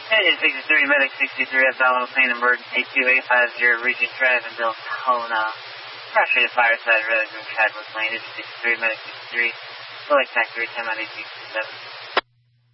Hey, 63, Medic 63, abdominal pain emergency 2850, Regent Drive in Deltona. Crash rate of Fireside, Red Room, Chadwick Lane, 63, Medic 63, select factory 10 on 867.